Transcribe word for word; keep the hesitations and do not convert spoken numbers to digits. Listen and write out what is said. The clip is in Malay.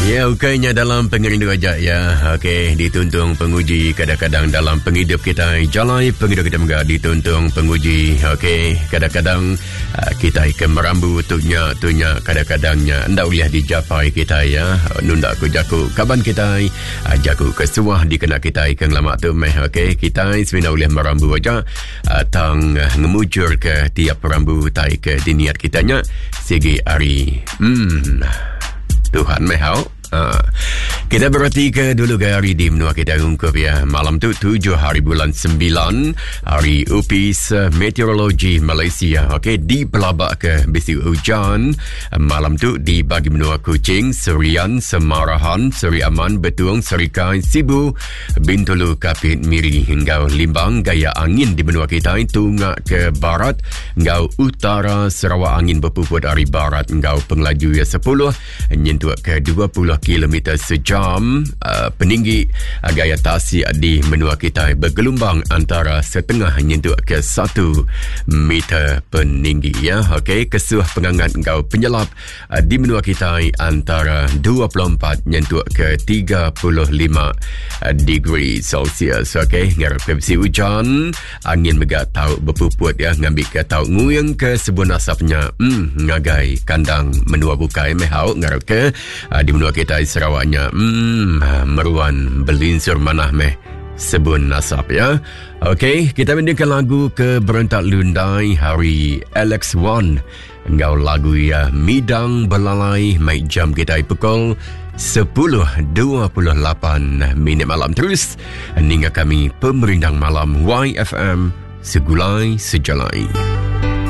Ya, ukainya dalam pengerindu ajak ya. Okey, dituntung penguji kadang-kadang dalam penghidup kita. Jalai penghidup kita juga dituntung penguji. Okey, kadang-kadang uh, kita ikan merambu tunya tunya kadang-kadangnya ndak boleh dicapai kita ya. Nunda ku jaku kaban kita uh, jaku kesuah dikena kita ikan lama tu meh. Okey, kita sebenarnya boleh merambu aja uh, tang uh, ngemujur ke tiap rambu tai ke diniat kitanya segi hari. Hmm. Tuhan mehau. Uh, kita berhenti ke dulu ke hari di menua kita ungkup ya. Malam tu tujuh hari bulan sembilan hari Upis uh, Meteorologi Malaysia. Okey, di pelabak ke bisi hujan. Uh, malam tu di bagi menua Kuching, Serian, Semarahan, Seri Aman, Betuang, Serikai, Sibu, Bintulu, Kapit, Miri hingga Limbang. Gaya angin di menua kita tungak ke barat, ngau utara Sarawak angin berpuput dari barat, ngau penglaju ya sepuluh nyentuh ke dua puluh kilometer sejam. Uh, peninggi uh, gaya tasik di menua kita bergelombang antara setengah nyentuh ke satu meter peninggi ya. Okey, kesuh pengangat engkau penyelap uh, di menua kita antara dua puluh empat nyentuh ke tiga puluh lima uh, degree Celsius. Okey, ngarap ke besi hujan, angin megak tahu berpuput ya, ngambil ke tahu nguyang ke sebun asapnya. Hmm, ngagai kandang menua bukai mehau ngarap ke uh, di menua kita Sarawaknya hmm, meruan belinsur manah meh sebun nasab ya. Okey, kita mendengarkan lagu ke Berentak Lundai hari Alex One. Engkau lagu ya Midang Belalai. Mai jam kita pukul sepuluh dua puluh lapan minit malam. Terus hingga kami pemerintang malam Y F M Segulai Sejalai.